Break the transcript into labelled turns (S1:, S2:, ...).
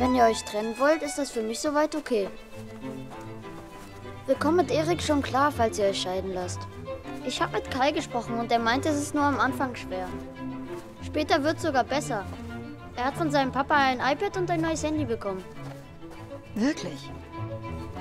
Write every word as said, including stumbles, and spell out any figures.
S1: Wenn ihr euch trennen wollt, ist das für mich soweit okay. Wir kommen mit Erik schon klar, falls ihr euch scheiden lasst. Ich habe mit Kai gesprochen und er meinte, es ist nur am Anfang schwer. Später wird es sogar besser. Er hat von seinem Papa ein iPad und ein neues Handy bekommen.
S2: Wirklich?